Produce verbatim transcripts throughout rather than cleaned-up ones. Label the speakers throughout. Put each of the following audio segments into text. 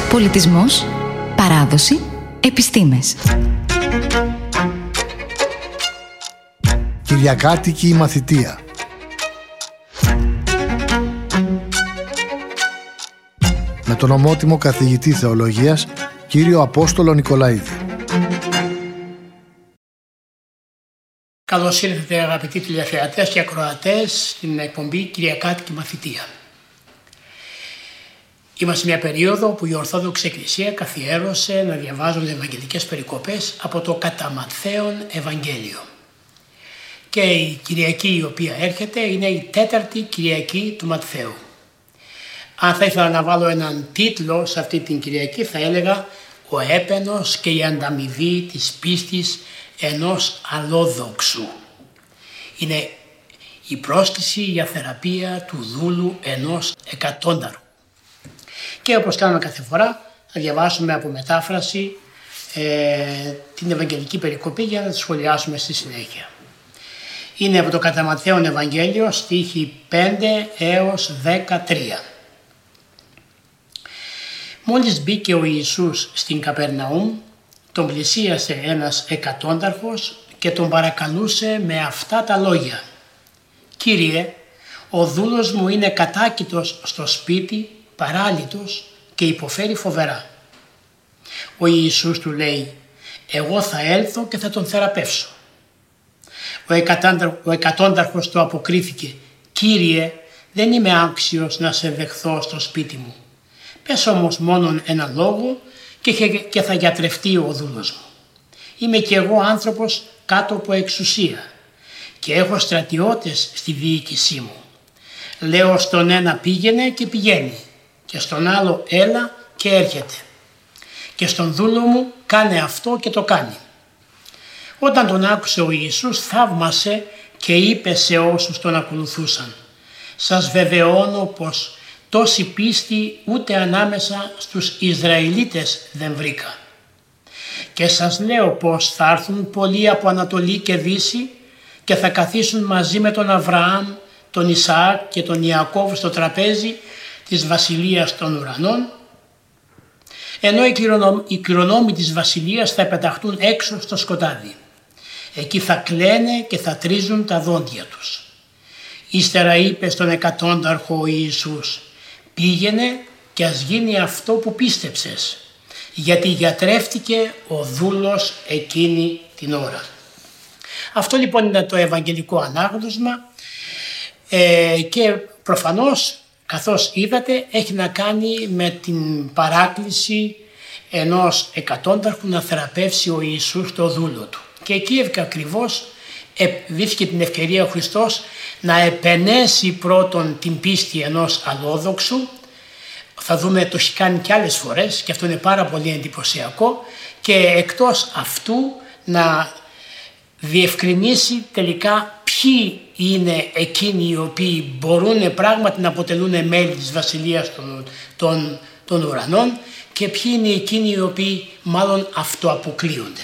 Speaker 1: Πολιτισμός, παράδοση, επιστήμες.
Speaker 2: Κυριακάτικη μαθητεία. Με τον ομότιμο καθηγητή θεολογίας, κύριο Απόστολο Νικολαίδη.
Speaker 3: Καλώς ήρθατε αγαπητοί τηλεθεατές και ακροατές στην εκπομπή Κυριακάτικη μαθητεία. Είμαστε μια περίοδο που η Ορθόδοξη Εκκλησία καθιέρωσε να διαβάζονται ευαγγελικές περικοπές από το κατά Ματθαίον Ευαγγέλιο. Και η Κυριακή η οποία έρχεται είναι η τέταρτη Κυριακή του Ματθαίου. Αν θα ήθελα να βάλω έναν τίτλο σε αυτή την Κυριακή, θα έλεγα «Ο έπαινος και η ανταμοιβή της πίστης ενός αλόδοξου». Είναι η πρόσκληση για θεραπεία του δούλου ενός εκατόνταρου. Και όπως κάνουμε κάθε φορά, θα διαβάσουμε από μετάφραση ε, την Ευαγγελική περικοπή για να τη σχολιάσουμε στη συνέχεια. Είναι από το κατά Ματθαίον Ευαγγέλιο, στίχοι πέντε έως δεκατρία. Μόλις μπήκε ο Ιησούς στην Καπερναούμ, τον πλησίασε ένας εκατόνταρχος και τον παρακαλούσε με αυτά τα λόγια. «Κύριε, ο δούλος μου είναι κατάκητος στο σπίτι, παράλυτος και υποφέρει φοβερά». Ο Ιησούς του λέει «Εγώ θα έλθω και θα τον θεραπεύσω». Ο, ο εκατόνταρχος του αποκρίθηκε «Κύριε, δεν είμαι άξιος να σε δεχθώ στο σπίτι μου. Πες όμως μόνον ένα λόγο και θα γιατρευτεί ο δούλος μου. Είμαι κι εγώ άνθρωπος κάτω από εξουσία και έχω στρατιώτες στη διοίκησή μου. Λέω στον ένα πήγαινε και πηγαίνει και στον άλλο έλα και έρχεται. Και στον δούλο μου κάνε αυτό και το κάνει». Όταν τον άκουσε ο Ιησούς θαύμασε και είπε σε όσους τον ακολουθούσαν «Σας βεβαιώνω πως τόση πίστη ούτε ανάμεσα στους Ισραηλίτες δεν βρήκα. Και σας λέω πως θα έρθουν πολλοί από Ανατολή και Δύση και θα καθίσουν μαζί με τον Αβραάμ, τον Ισαάκ και τον Ιακώβ στο τραπέζι της βασιλείας των ουρανών, ενώ οι κληρονόμοι της βασιλείας θα πεταχτούν έξω στο σκοτάδι. Εκεί θα κλαίνε και θα τρίζουν τα δόντια τους». Ύστερα είπε στον εκατόνταρχο ο Ιησούς «Πήγαινε και ας γίνει αυτό που πίστεψες, γιατί γιατρεύτηκε ο δούλος εκείνη την ώρα». Αυτό λοιπόν είναι το ευαγγελικό ανάγνωσμα ε, και προφανώς, καθώς είδατε, έχει να κάνει με την παράκληση ενός εκατόνταρχου να θεραπεύσει ο Ιησούς το δούλο του. Και εκεί ακριβώς βρίσκει την ευκαιρία ο Χριστός να επενέσει πρώτον την πίστη ενός αλόδοξου. Θα δούμε το έχει κάνει και άλλες φορές και αυτό είναι πάρα πολύ εντυπωσιακό, και εκτός αυτού να διευκρινίσει τελικά ποιοι είναι εκείνοι οι οποίοι μπορούν πράγματι να αποτελούν μέλη της Βασιλείας των, των, των ουρανών και ποιοι είναι εκείνοι οι οποίοι μάλλον αυτοαποκλείονται.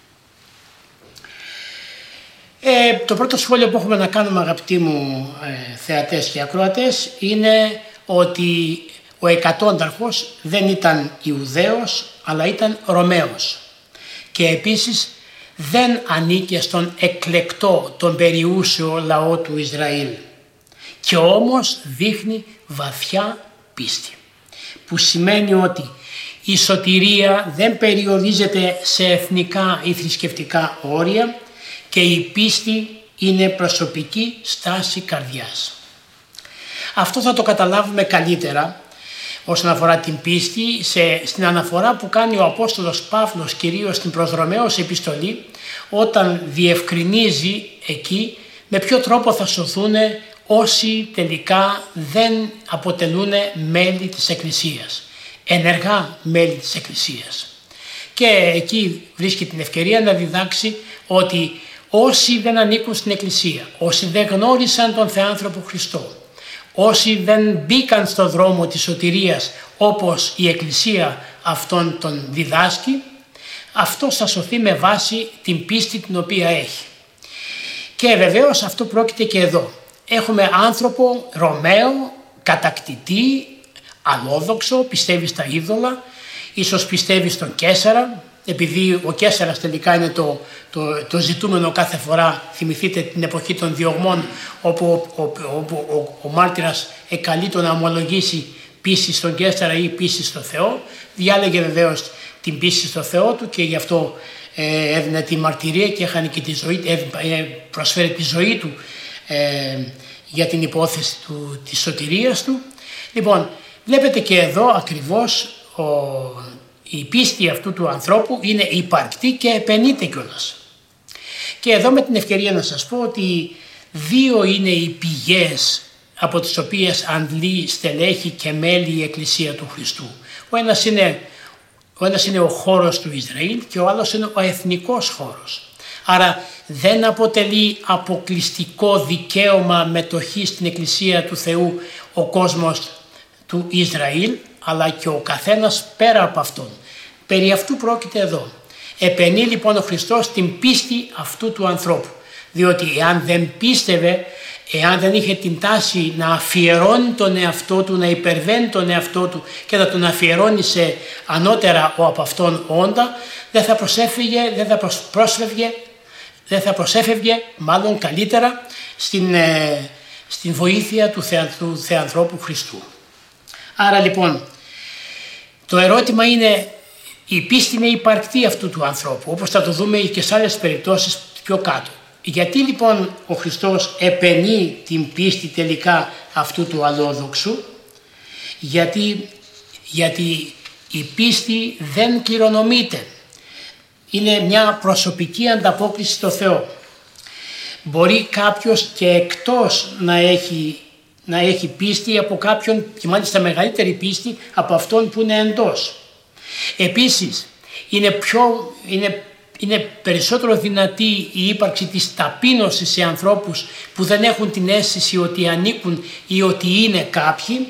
Speaker 3: Ε, το πρώτο σχόλιο που έχουμε να κάνουμε, αγαπητοί μου ε, θεατές και ακροατές, είναι ότι ο εκατόνταρχος δεν ήταν Ιουδαίος αλλά ήταν Ρωμαίος και επίσης δεν ανήκε στον εκλεκτό, τον περιούσιο λαό του Ισραήλ, και όμως δείχνει βαθιά πίστη, που σημαίνει ότι η σωτηρία δεν περιορίζεται σε εθνικά ή θρησκευτικά όρια και η πίστη είναι προσωπική στάση καρδιάς. Αυτό θα το καταλάβουμε καλύτερα όσον αφορά την πίστη σε, στην αναφορά που κάνει ο Απόστολος Παύλος κυρίως στην προς Ρωμαίους επιστολή, όταν διευκρινίζει εκεί με ποιο τρόπο θα σωθούν όσοι τελικά δεν αποτελούν μέλη της Εκκλησίας, ενεργά μέλη της Εκκλησίας. Και εκεί βρίσκει την ευκαιρία να διδάξει ότι όσοι δεν ανήκουν στην Εκκλησία, όσοι δεν γνώρισαν τον Θεάνθρωπο Χριστό, όσοι δεν μπήκαν στο δρόμο της σωτηρίας όπως η Εκκλησία αυτόν τον διδάσκει, αυτός θα σωθεί με βάση την πίστη την οποία έχει. Και βεβαίως αυτό πρόκειται και εδώ. Έχουμε άνθρωπο Ρωμαίο, κατακτητή, αλόδοξο, πιστεύει στα είδωλα, ίσως πιστεύει στον Καίσαρα, επειδή ο Καίσαρας τελικά είναι το, το, το ζητούμενο κάθε φορά. Θυμηθείτε την εποχή των διωγμών, όπου ο, ο, ο, ο, ο μάρτυρας εκαλεί να ομολογήσει πίστη στον Καίσαρα ή πίστη στο Θεό. Διάλεγε βεβαίως την πίστη στο Θεό του και γι' αυτό ε, έδινε τη μαρτυρία και έχανε και τη ζωή, ε, προσφέρει τη ζωή του ε, για την υπόθεση του, της σωτηρίας του. Λοιπόν, βλέπετε και εδώ ακριβώς ο, η πίστη αυτού του ανθρώπου είναι υπαρκτή και επενείται κιόλας. Και εδώ με την ευκαιρία να σας πω ότι δύο είναι οι πηγές από τις οποίες αντλεί στελέχη και μέλη η Εκκλησία του Χριστού. Ο ένας είναι ο, ένας είναι ο χώρος του Ισραήλ και ο άλλος είναι ο εθνικός χώρος. Άρα δεν αποτελεί αποκλειστικό δικαίωμα μετοχή στην Εκκλησία του Θεού ο κόσμος του Ισραήλ, αλλά και ο καθένας πέρα από αυτόν. Περί αυτού πρόκειται εδώ. Επενεί λοιπόν ο Χριστός την πίστη αυτού του ανθρώπου. Διότι εάν δεν πίστευε, εάν δεν είχε την τάση να αφιερώνει τον εαυτό του, να υπερβαίνει τον εαυτό του και να τον αφιερώνει σε ανώτερα από αυτόν όντα, δεν θα προσέφυγε, δεν θα πρόσφευγε, δεν θα προσέφευγε μάλλον καλύτερα στην, ε, στην βοήθεια του, θεα, του Θεανθρώπου Χριστού. Άρα λοιπόν το ερώτημα είναι, η πίστη είναι υπαρκτή αυτού του ανθρώπου, όπως θα το δούμε και σε άλλες περιπτώσεις πιο κάτω. Γιατί λοιπόν ο Χριστός επενεί την πίστη τελικά αυτού του αλλόδοξου? Γιατί, γιατί η πίστη δεν κληρονομείται. Είναι μια προσωπική ανταπόκριση στο Θεό. Μπορεί κάποιος και εκτός να έχει, να έχει πίστη από κάποιον, και μάλιστα μεγαλύτερη πίστη από αυτόν που είναι εντός. Επίσης είναι, πιο, είναι, είναι περισσότερο δυνατή η ύπαρξη της ταπείνωσης σε ανθρώπους που δεν έχουν την αίσθηση ότι ανήκουν ή ότι είναι κάποιοι,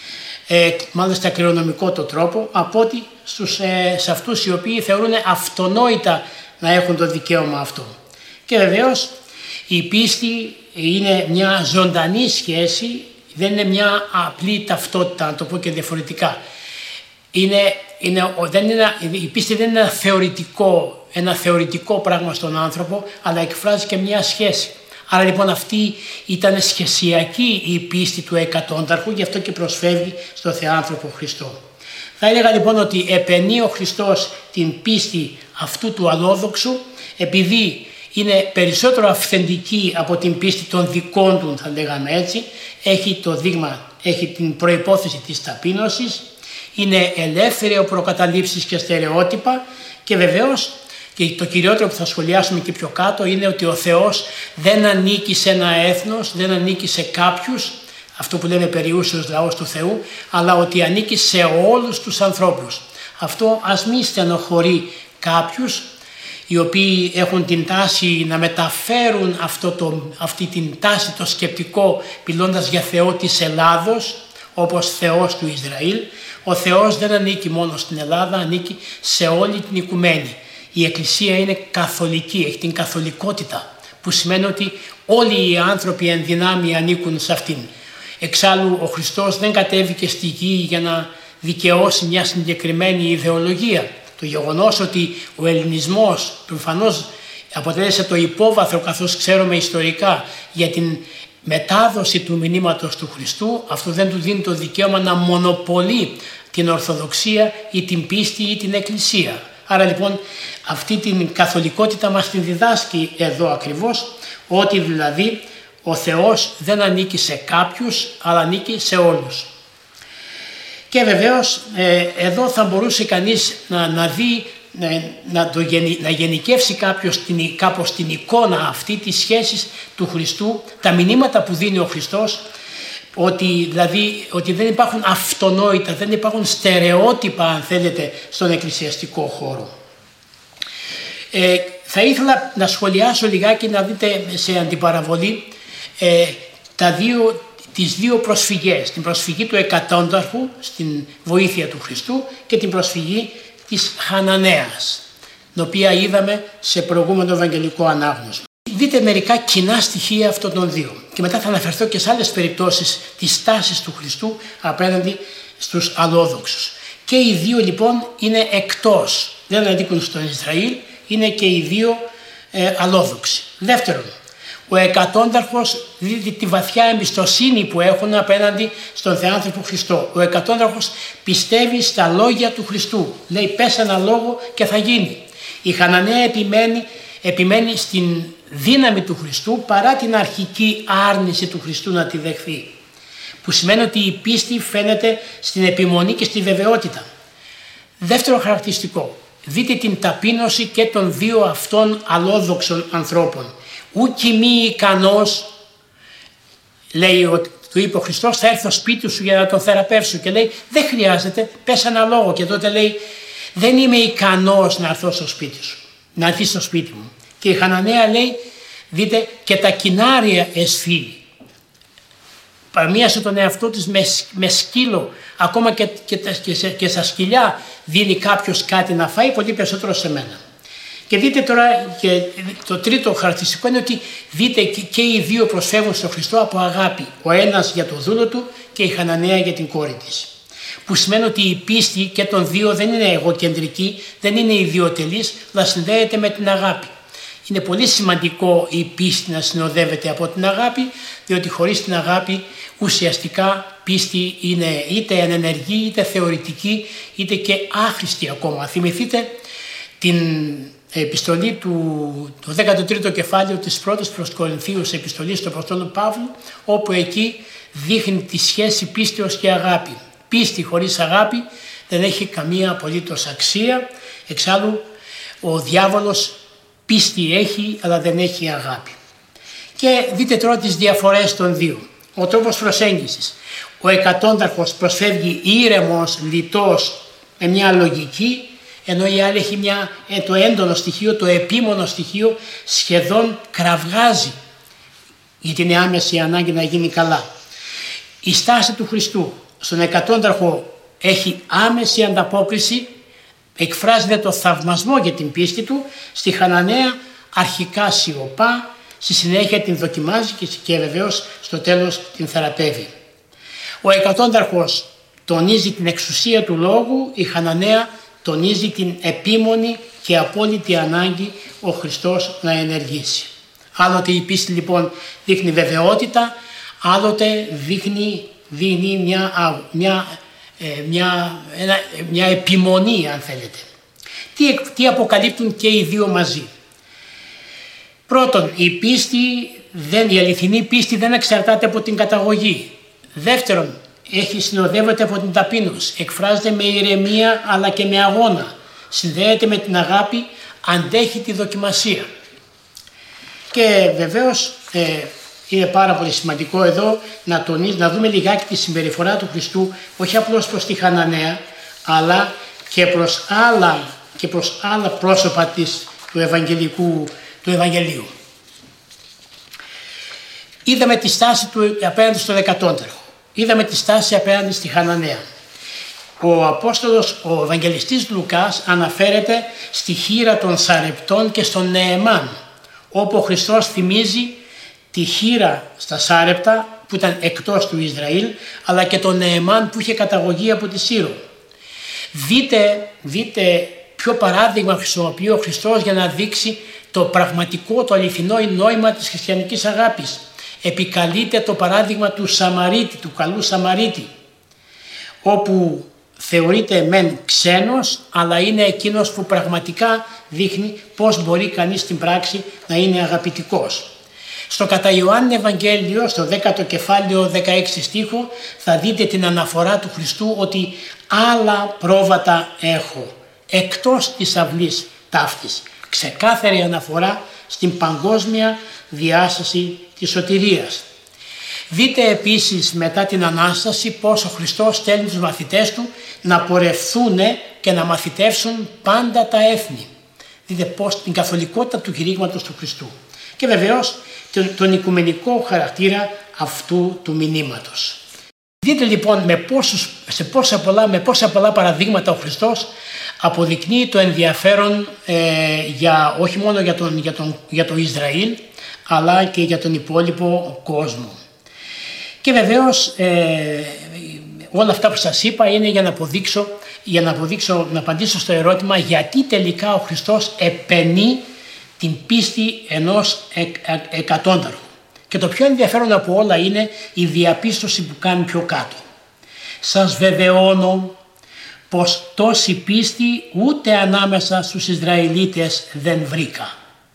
Speaker 3: ε, μάλιστα κληρονομικό το τρόπο, από ότι στους, ε, σε αυτούς οι οποίοι θεωρούν αυτονόητα να έχουν το δικαίωμα αυτό. Και βεβαίως η πίστη είναι μια ζωντανή σχέση, δεν είναι μια απλή ταυτότητα, να το πω και διαφορετικά. Είναι, είναι, δεν είναι, η πίστη δεν είναι ένα θεωρητικό, ένα θεωρητικό πράγμα στον άνθρωπο, αλλά εκφράζει και μια σχέση. Άρα λοιπόν αυτή ήταν σχεσιακή η πίστη του εκατόνταρχου, γι' αυτό και προσφεύγει στο Θεάνθρωπο Χριστό. Θα έλεγα λοιπόν ότι επενεί ο Χριστός την πίστη αυτού του αλλόδοξου, επειδή είναι περισσότερο αυθεντική από την πίστη των δικών του, θα λέγαμε έτσι, έχει το δείγμα, έχει την προϋπόθεση της ταπείνωσης, είναι ελεύθερη από προκαταλήψεις και στερεότυπα και βεβαίως, και το κυριότερο που θα σχολιάσουμε και πιο κάτω, είναι ότι ο Θεός δεν ανήκει σε ένα έθνος, δεν ανήκει σε κάποιους, αυτό που λέμε περιούσιος λαός του Θεού, αλλά ότι ανήκει σε όλους τους ανθρώπους. Αυτό ας μη στενοχωρεί κάποιους οι οποίοι έχουν την τάση να μεταφέρουν αυτό το, αυτή την τάση, το σκεπτικό, μιλώντας για Θεό της Ελλάδος, όπως Θεός του Ισραήλ. Ο Θεός δεν ανήκει μόνο στην Ελλάδα, ανήκει σε όλη την οικουμένη. Η Εκκλησία είναι καθολική, έχει την καθολικότητα, που σημαίνει ότι όλοι οι άνθρωποι εν δυνάμει ανήκουν σε αυτήν. Εξάλλου ο Χριστός δεν κατέβηκε στη γη για να δικαιώσει μια συγκεκριμένη ιδεολογία. Το γεγονός ότι ο ελληνισμός προφανώς αποτέλεσε το υπόβαθρο, καθώς ξέρουμε ιστορικά, για την μετάδοση του μηνύματος του Χριστού, αυτό δεν του δίνει το δικαίωμα να μονοπολεί την Ορθοδοξία ή την πίστη ή την Εκκλησία. Άρα λοιπόν αυτή την καθολικότητα μας την διδάσκει εδώ ακριβώς, ότι δηλαδή ο Θεός δεν ανήκει σε κάποιους, αλλά ανήκει σε όλους. Και βεβαίως ε, εδώ θα μπορούσε κανείς να, να δει, να, το γενι, να γενικεύσει κάποιος την, κάπως την εικόνα αυτή της σχέσης του Χριστού, τα μηνύματα που δίνει ο Χριστός, ότι, δηλαδή, ότι δεν υπάρχουν αυτονόητα, δεν υπάρχουν στερεότυπα αν θέλετε στον εκκλησιαστικό χώρο. Ε, θα ήθελα να σχολιάσω λιγάκι, να δείτε σε αντιπαραβολή ε, τα δύο, τις δύο προσφυγές, την προσφυγή του εκατόνταρχου στην βοήθεια του Χριστού και την προσφυγή της Χαναναίας, την οποία είδαμε σε προηγούμενο ευαγγελικό ανάγνωσμα. Δείτε μερικά κοινά στοιχεία αυτών των δύο και μετά θα αναφερθώ και σε άλλες περιπτώσεις της στάσης του Χριστού απέναντι στους αλλόδοξους. Και οι δύο λοιπόν είναι εκτός, δεν ανήκουν στον Ισραήλ, είναι και οι δύο ε, αλόδοξοι. Δεύτερον, ο εκατόνταρχος δίδει τη βαθιά εμπιστοσύνη που έχουν απέναντι στον Θεάνθρωπο Χριστό. Ο εκατόνταρχος πιστεύει στα λόγια του Χριστού. Λέει πες ένα λόγο και θα γίνει. Η Χαναναία επιμένει, επιμένει στην δύναμη του Χριστού παρά την αρχική άρνηση του Χριστού να τη δεχθεί. Που σημαίνει ότι η πίστη φαίνεται στην επιμονή και στη βεβαιότητα. Δεύτερο χαρακτηριστικό. Δείτε την ταπείνωση και των δύο αυτών αλόδοξων ανθρώπων. Ούκ μη ικανός, λέει, του είπε ο Χριστός, θα έρθω σπίτι σου για να τον θεραπεύσω, και λέει δεν χρειάζεται, πες ένα λόγο, και τότε λέει δεν είμαι ικανός να έρθω στο σπίτι σου, να έρθει στο σπίτι μου. Και η Χαναναία λέει, δείτε, και τα κοινάρια εσφύει. Παρμίασε τον εαυτό της με, με σκύλο, ακόμα και, και, και, σε, και στα σκυλιά δίνει κάποιος κάτι να φάει, πολύ περισσότερο σε μένα. Και δείτε τώρα, και το τρίτο χαρακτηριστικό είναι ότι δείτε και, και οι δύο προσφεύγουν στον Χριστό από αγάπη. Ο ένας για το δούλο του και η Χαναναία για την κόρη της. Που σημαίνει ότι η πίστη και των δύο δεν είναι εγωκεντρική, δεν είναι ιδιωτελής, αλλά συνδέεται με την αγάπη. Είναι πολύ σημαντικό η πίστη να συνοδεύεται από την αγάπη, διότι χωρίς την αγάπη ουσιαστικά πίστη είναι είτε ανενεργή, είτε θεωρητική, είτε και άχρηστη ακόμα. Θυμηθείτε την επιστολή του, το δέκατο τρίτο κεφάλαιο της πρώτης προς Κορινθίους επιστολής του Αποστόλου Παύλου, όπου εκεί δείχνει τη σχέση πίστεως και αγάπη. Πίστη χωρίς αγάπη δεν έχει καμία απολύτως αξία, εξάλλου ο διάβολος πίστη έχει αλλά δεν έχει αγάπη. Και δείτε τώρα τις διαφορές των δύο. Ο τρόπος προσέγγισης. Ο εκατόνταρχος προσφεύγει ήρεμος, λιτός, με μια λογική, ενώ η άλλη έχει μια, το έντονο στοιχείο, το επίμονο στοιχείο, σχεδόν κραυγάζει για την άμεση ανάγκη να γίνει καλά. Η στάση του Χριστού στον εκατόνταρχο έχει άμεση ανταπόκριση, εκφράζεται το θαυμασμό για την πίστη του, στη Χαναναία αρχικά σιωπά, στη συνέχεια την δοκιμάζει και βεβαίως στο τέλος την θεραπεύει. Ο εκατόνταρχος τονίζει την εξουσία του λόγου, η Χαναναία τονίζει την επίμονη και απόλυτη ανάγκη ο Χριστός να ενεργήσει. Άλλοτε η πίστη λοιπόν δείχνει βεβαιότητα, άλλοτε δείχνει, δείχνει μια, μια, μια, μια, μια επιμονή, αν θέλετε. Τι, τι αποκαλύπτουν και οι δύο μαζί. Πρώτον, η πίστη, δεν, η αληθινή πίστη δεν εξαρτάται από την καταγωγή. Δεύτερον, έχει συνοδεύεται από την ταπείνωση, εκφράζεται με ηρεμία αλλά και με αγώνα, συνδέεται με την αγάπη, αντέχει τη δοκιμασία. Και βεβαίως ε, είναι πάρα πολύ σημαντικό εδώ να, τονίζει, να δούμε λιγάκι τη συμπεριφορά του Χριστού, όχι απλώς προς τη Χαναναία, αλλά και προς άλλα, και προς άλλα πρόσωπα της, του, Ευαγγελικού, του Ευαγγελίου. Είδαμε τη στάση του απέναντι στον εκατόνταρχο. Είδαμε τη στάση απέναντι στη Χαναναία. Ο Απόστολος, ο Ευαγγελιστής Λουκάς αναφέρεται στη χήρα των Σαρεπτών και στον Νεεμάν, όπου ο Χριστός θυμίζει τη χήρα στα Σάρεπτα που ήταν εκτός του Ισραήλ, αλλά και τον Νεεμάν που είχε καταγωγή από τη Σύρο. Δείτε, δείτε ποιο παράδειγμα χρησιμοποιεί ο Χριστός για να δείξει το πραγματικό, το αληθινό νόημα της χριστιανικής αγάπης. Επικαλείται το παράδειγμα του Σαμαρίτη, του καλού Σαμαρίτη, όπου θεωρείται μεν ξένος, αλλά είναι εκείνος που πραγματικά δείχνει πώς μπορεί κανείς στην πράξη να είναι αγαπητικός. Στο κατά Ιωάννη Ευαγγέλιο, στο δέκατο κεφάλαιο δεκαέξι στίχο, θα δείτε την αναφορά του Χριστού ότι άλλα πρόβατα έχω, εκτός της αυλής ταύτης. Ξεκάθαρη αναφορά στην παγκόσμια διάσταση της σωτηρίας. Δείτε επίσης μετά την Ανάσταση πώς ο Χριστός στέλνει τους μαθητές του να πορευθούν και να μαθητεύσουν πάντα τα έθνη. Δείτε πώς την καθολικότητα του κηρύγματος του Χριστού. Και βεβαίως τον, τον οικουμενικό χαρακτήρα αυτού του μηνύματος. Δείτε λοιπόν με, πόσους, σε πόσα πολλά, με πόσα πολλά παραδείγματα ο Χριστός αποδεικνύει το ενδιαφέρον ε, για, όχι μόνο για τον, για, τον, για το Ισραήλ, αλλά και για τον υπόλοιπο κόσμο. Και βεβαίως ε, όλα αυτά που σας είπα είναι για να αποδείξω, για να, αποδείξω, να απαντήσω στο ερώτημα γιατί τελικά ο Χριστός επενεί την πίστη ενός εκ, εκ, εκατόνταρχου. Και το πιο ενδιαφέρον από όλα είναι η διαπίστωση που κάνει πιο κάτω. Σας βεβαιώνω πως τόση πίστη ούτε ανάμεσα στους Ισραηλίτες δεν βρήκα.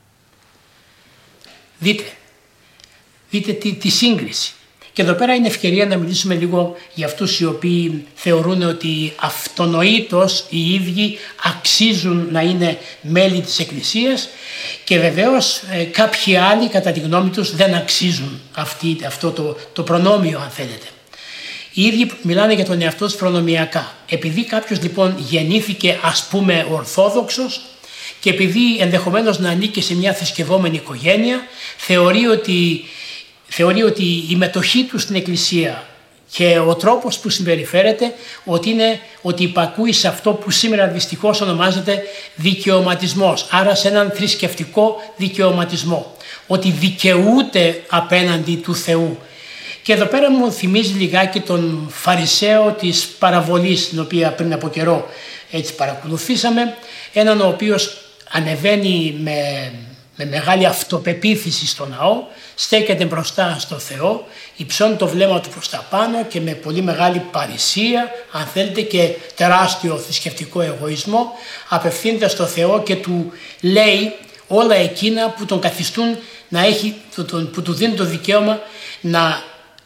Speaker 3: Δείτε, δείτε τη, τη σύγκριση. Και εδώ πέρα είναι ευκαιρία να μιλήσουμε λίγο για αυτούς οι οποίοι θεωρούν ότι αυτονοήτως οι ίδιοι αξίζουν να είναι μέλη της Εκκλησίας και βεβαίως ε, κάποιοι άλλοι κατά τη γνώμη τους δεν αξίζουν αυτή, αυτό το, το προνόμιο, αν θέλετε. Οι ίδιοι μιλάνε για τον εαυτό τους προνομιακά. Επειδή κάποιος λοιπόν γεννήθηκε ας πούμε ορθόδοξος και επειδή ενδεχομένως να ανήκει σε μια θρησκευόμενη οικογένεια, θεωρεί ότι Θεωρεί ότι η μετοχή του στην Εκκλησία και ο τρόπος που συμπεριφέρεται ότι, είναι, ότι υπακούει σε αυτό που σήμερα δυστυχώς ονομάζεται δικαιωματισμός. Άρα σε έναν θρησκευτικό δικαιωματισμό. Ότι δικαιούται απέναντι του Θεού. Και εδώ πέρα μου θυμίζει λιγάκι τον Φαρισαίο της παραβολής, την οποία πριν από καιρό έτσι παρακολουθήσαμε. Έναν ο οποίος ανεβαίνει με... με μεγάλη αυτοπεποίθηση στο ναό, στέκεται μπροστά στο Θεό, υψώνει το βλέμμα του προς τα πάνω και με πολύ μεγάλη παρησία, αν θέλετε, και τεράστιο θρησκευτικό εγωισμό, απευθύνεται στο Θεό και του λέει όλα εκείνα που τον καθιστούν να έχει, που του δίνουν το δικαίωμα να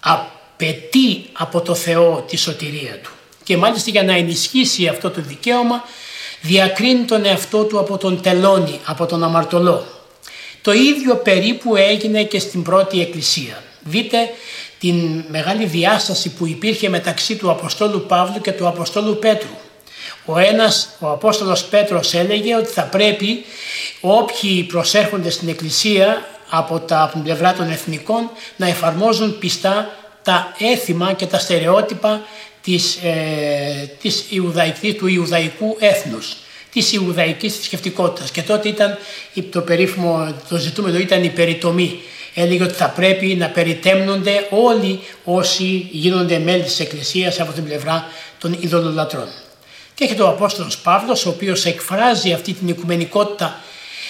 Speaker 3: απαιτεί από το Θεό τη σωτηρία του. Και μάλιστα για να ενισχύσει αυτό το δικαίωμα, διακρίνει τον εαυτό του από τον τελώνη, από τον αμαρτωλό. Το ίδιο περίπου έγινε και στην πρώτη Εκκλησία. Δείτε την μεγάλη διάσταση που υπήρχε μεταξύ του Αποστόλου Παύλου και του Αποστόλου Πέτρου. Ο ένας, ο Απόστολος Πέτρος έλεγε ότι θα πρέπει όποιοι προσέρχονται στην Εκκλησία από, τα, από την πλευρά των εθνικών να εφαρμόζουν πιστά τα έθιμα και τα στερεότυπα της, ε, της Ιουδαϊκής, του Ιουδαϊκού έθνους, της Ιουδαϊκής θρησκευτικότητας. Και τότε ήταν το περίφημο, το ζητούμενο ήταν η περιτομή. Έλεγε ότι θα πρέπει να περιτέμνονται όλοι όσοι γίνονται μέλη της Εκκλησίας από την πλευρά των ειδωλολατρών. Και έχει το Απόστολος Παύλος, ο οποίος εκφράζει αυτή την οικουμενικότητα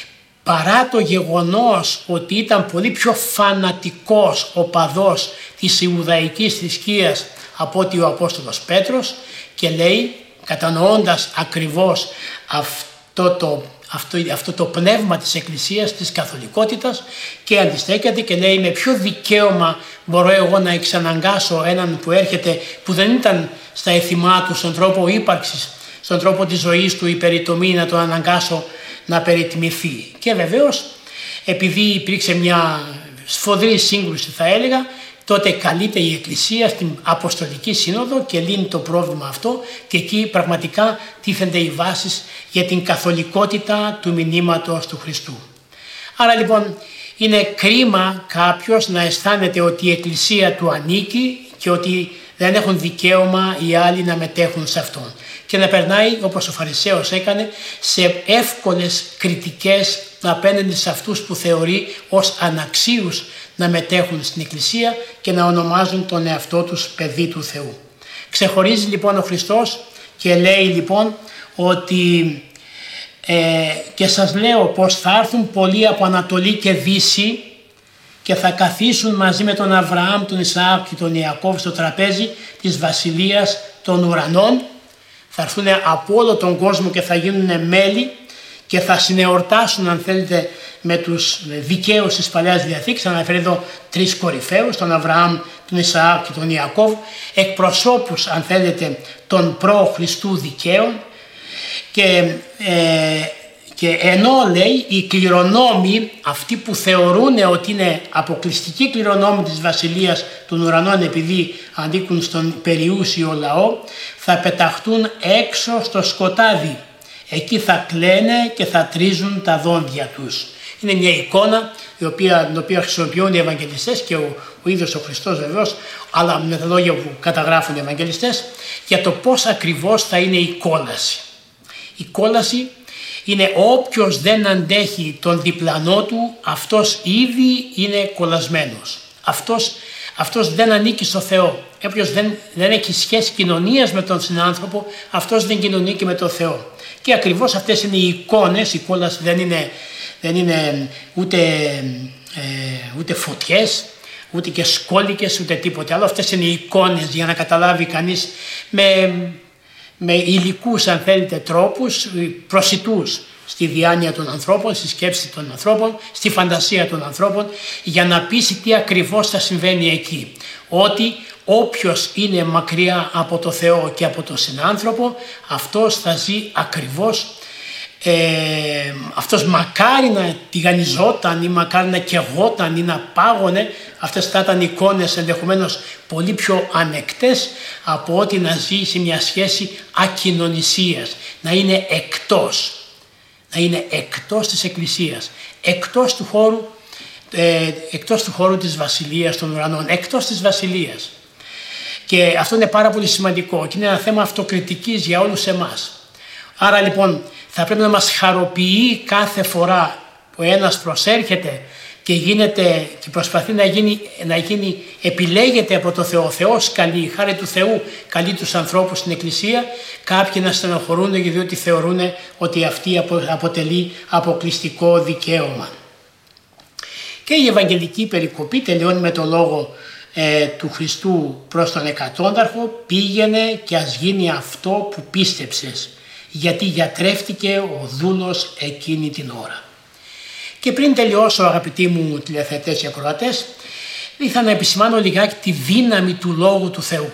Speaker 3: παρά το γεγονός ότι ήταν πολύ πιο φανατικός οπαδός της Ιουδαϊκής θρησκείας από ότι ο Απόστολος Πέτρος, και λέει, κατανοώντας ακριβώς αυτό το, αυτό, αυτό το πνεύμα της Εκκλησίας, της καθολικότητας, και αντιστέκεται και λέει, με ποιο δικαίωμα μπορώ εγώ να εξαναγκάσω έναν που έρχεται, που δεν ήταν στα έθιμά του, στον τρόπο ύπαρξης, στον τρόπο της ζωής του, η περιτομή, να τον αναγκάσω να περιτιμηθεί. Και βεβαίως, επειδή υπήρξε μια σφοδρή σύγκρουση, θα έλεγα, τότε καλείται η Εκκλησία στην Αποστολική Σύνοδο και λύνει το πρόβλημα αυτό, και εκεί πραγματικά τίθενται οι βάσεις για την καθολικότητα του μηνύματος του Χριστού. Άρα λοιπόν είναι κρίμα κάποιος να αισθάνεται ότι η Εκκλησία του ανήκει και ότι δεν έχουν δικαίωμα οι άλλοι να μετέχουν σε αυτόν, και να περνάει, όπως ο Φαρισαίος έκανε, σε εύκολες κριτικές απέναντι σε αυτούς που θεωρεί ως αναξίους να μετέχουν στην Εκκλησία και να ονομάζουν τον εαυτό τους παιδί του Θεού. Ξεχωρίζει λοιπόν ο Χριστός και λέει λοιπόν ότι ε, και σας λέω πως θα έρθουν πολλοί από Ανατολή και Δύση και θα καθίσουν μαζί με τον Αβραάμ, τον Ισαάκ και τον Ιακώβ στο τραπέζι της Βασιλείας των Ουρανών. Θα έρθουν από όλο τον κόσμο και θα γίνουν μέλη και θα συνεορτάσουν, αν θέλετε, με τους δικαίους της Παλαιάς Διαθήκης. Θα αναφέρει εδώ τρεις κορυφαίους, τον Αβραάμ, τον Ισαάκ και τον Ιακώβ, εκπροσώπους, αν θέλετε, των προ-Χριστού δικαίων, και, ε, και ενώ λέει οι κληρονόμοι, αυτοί που θεωρούν ότι είναι αποκλειστικοί κληρονόμοι της Βασιλείας των Ουρανών επειδή ανήκουν στον περιούσιο λαό, θα πεταχτούν έξω στο σκοτάδι. Εκεί θα κλαίνε και θα τρίζουν τα δόντια τους. Είναι μια εικόνα η οποία, την οποία χρησιμοποιούν οι Ευαγγελιστές και ο, ο ίδιος ο Χριστός βεβαίως, αλλά με τα λόγια που καταγράφουν οι Ευαγγελιστές, για το πώς ακριβώς θα είναι η κόλαση. Η κόλαση είναι όποιος δεν αντέχει τον διπλανό του, αυτός ήδη είναι κολλασμένος. Αυτός αυτός δεν ανήκει στο Θεό. Όποιος δεν, δεν έχει σχέση κοινωνίας με τον συνάνθρωπο, αυτός δεν κοινωνεί και με τον Θεό. Και ακριβώς αυτές είναι οι εικόνες, η κόλαση δεν είναι, δεν είναι ούτε, ε, ούτε φωτιές, ούτε και σκόλικες, ούτε τίποτε άλλο. Αυτές είναι οι εικόνες για να καταλάβει κανείς με, με υλικούς, αν θέλετε, τρόπους, προσιτούς στη διάνοια των ανθρώπων, στη σκέψη των ανθρώπων, στη φαντασία των ανθρώπων, για να πείσει τι ακριβώς θα συμβαίνει εκεί. Ότι όποιος είναι μακριά από το Θεό και από τον συνάνθρωπο, αυτός θα ζει ακριβώς, ε, αυτός μακάρι να τηγανιζόταν ή μακάρι να καιγόταν ή να πάγωνε. Αυτές θα ήταν εικόνες ενδεχομένως πολύ πιο ανεκτές από ότι να ζει σε μια σχέση ακοινωνισίας, να είναι εκτός. Να είναι εκτός της Εκκλησίας, εκτός του χώρου, ε, εκτός του χώρου της Βασιλείας των Ουρανών, εκτός της Βασιλείας. Και αυτό είναι πάρα πολύ σημαντικό και είναι ένα θέμα αυτοκριτικής για όλους εμάς. Άρα λοιπόν θα πρέπει να μας χαροποιεί κάθε φορά που ένας προσέρχεται και γίνεται και προσπαθεί να γίνει, να γίνει, επιλέγεται από το Θεό. Ο Θεός καλεί, η χάρη του Θεού καλεί τους ανθρώπους στην Εκκλησία, κάποιοι να στενοχωρούν διότι θεωρούν ότι αυτή αποτελεί αποκλειστικό δικαίωμα. Και η Ευαγγελική περικοπή τελειώνει με το λόγο ε, του Χριστού προς τον εκατόνταρχο: πήγαινε και ας γίνει αυτό που πίστεψες, γιατί γιατρεύτηκε ο δούλος εκείνη την ώρα. Και πριν τελειώσω, αγαπητοί μου τηλεθεατές και ακροατές, ήθελα να επισημάνω λιγάκι τη δύναμη του Λόγου του Θεού.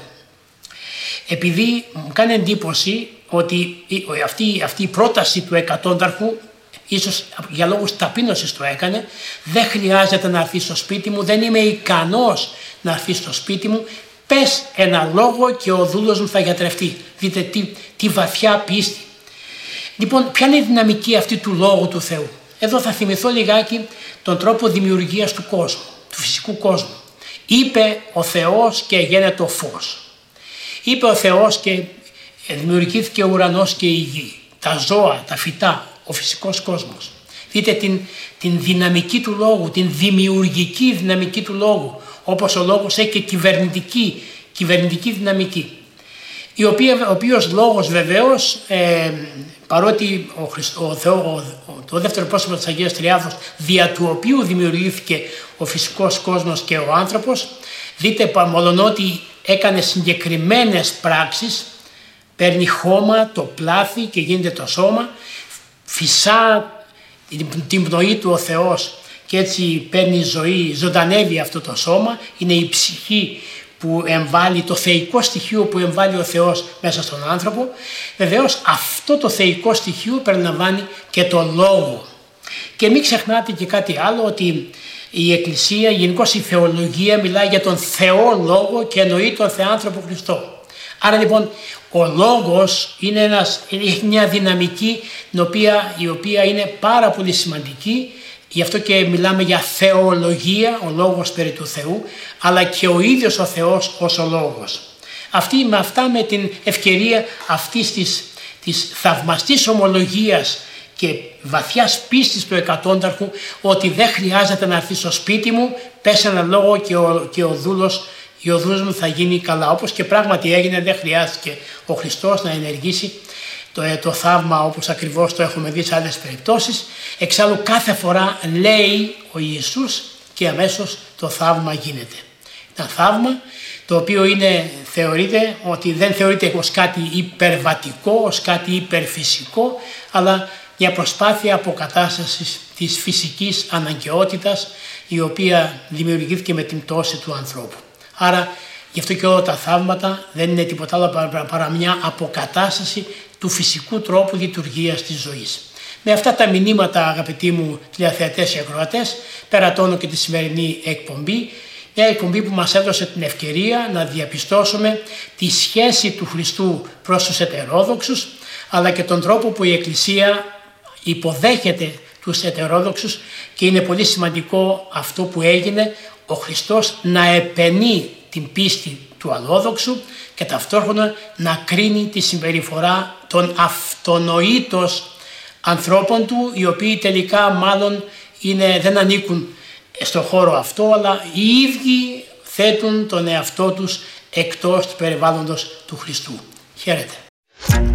Speaker 3: Επειδή μου κάνει εντύπωση ότι αυτή, αυτή η πρόταση του εκατόνταρχου, ίσως για λόγους ταπείνωσης το έκανε, δεν χρειάζεται να έρθει στο σπίτι μου, δεν είμαι ικανός να έρθει στο σπίτι μου, πες ένα λόγο και ο δούλος μου θα γιατρευτεί. Δείτε τι, τι βαθιά πίστη. Λοιπόν, ποια είναι η δυναμική αυτή του Λόγου του Θεού? Εδώ θα θυμηθώ λιγάκι τον τρόπο δημιουργίας του κόσμου, του φυσικού κόσμου. Είπε ο Θεός και γένετο φως. Είπε ο Θεός και δημιουργήθηκε ο ουρανός και η γη, τα ζώα, τα φυτά, ο φυσικός κόσμος. Δείτε την, την δυναμική του Λόγου, την δημιουργική δυναμική του Λόγου, όπως ο Λόγος έχει και κυβερνητική, κυβερνητική δυναμική. Η οποία, ο οποίος λόγος βεβαίως, ε, παρότι ο Χριστό, ο Θεό, ο, το δεύτερο πρόσωπο της Αγίας Τριάδος, δια του οποίου δημιουργήθηκε ο φυσικός κόσμος και ο άνθρωπος, δείτε μολονότι έκανε συγκεκριμένες πράξεις, παίρνει χώμα, το πλάθει και γίνεται το σώμα, φυσά την πνοή του ο Θεός και έτσι παίρνει ζωή, ζωντανεύει αυτό το σώμα, είναι η ψυχή που εμβάλλει, το θεϊκό στοιχείο που εμβάλλει ο Θεός μέσα στον άνθρωπο. Βεβαίως αυτό το θεϊκό στοιχείο περιλαμβάνει και τον Λόγο. Και μην ξεχνάτε και κάτι άλλο, ότι η Εκκλησία, γενικώς η θεολογία, μιλάει για τον Θεό Λόγο και εννοεί τον Θεάνθρωπο Χριστό. Άρα λοιπόν ο Λόγος είναι ένας, έχει μια δυναμική η οποία, η οποία είναι πάρα πολύ σημαντική. Γι' αυτό και μιλάμε για θεολογία, ο Λόγος περί του Θεού, αλλά και ο ίδιος ο Θεός ως ο Λόγος. Αυτή, με αυτά, με την ευκαιρία αυτής της, της θαυμαστής ομολογίας και βαθιάς πίστης του εκατόνταρχου, ότι δεν χρειάζεται να έρθει στο σπίτι μου, πες ένα λόγο και ο, και ο δούλος, ο δούλος μου θα γίνει καλά. Όπως και πράγματι έγινε, δεν χρειάστηκε ο Χριστός να ενεργήσει Το, το θαύμα όπως ακριβώς το έχουμε δει σε άλλες περιπτώσεις. Εξάλλου κάθε φορά λέει ο Ιησούς και αμέσως το θαύμα γίνεται. Ένα θαύμα το οποίο είναι, θεωρείται, ότι δεν θεωρείται ως κάτι υπερβατικό, ως κάτι υπερφυσικό, αλλά μια προσπάθεια αποκατάστασης της φυσικής αναγκαιότητας, η οποία δημιουργήθηκε με την πτώση του ανθρώπου. Άρα γι' αυτό και όλα τα θαύματα δεν είναι τίποτα άλλο παρά μια αποκατάσταση του φυσικού τρόπου λειτουργίας της ζωής. Με αυτά τα μηνύματα, αγαπητοί μου τηλεθεατές και ακροατές, περατώνω και τη σημερινή εκπομπή. Μια εκπομπή που μας έδωσε την ευκαιρία να διαπιστώσουμε τη σχέση του Χριστού προς τους ετερόδοξους, αλλά και τον τρόπο που η Εκκλησία υποδέχεται τους ετερόδοξους, και είναι πολύ σημαντικό αυτό που έγινε, ο Χριστός να επενεί την πίστη του αλόδοξου και ταυτόχρονα να κρίνει τη συμπεριφορά των αυτονοήτως ανθρώπων του, οι οποίοι τελικά μάλλον είναι, δεν ανήκουν στον χώρο αυτό, αλλά οι ίδιοι θέτουν τον εαυτό τους εκτός του περιβάλλοντος του Χριστού. Χαίρετε.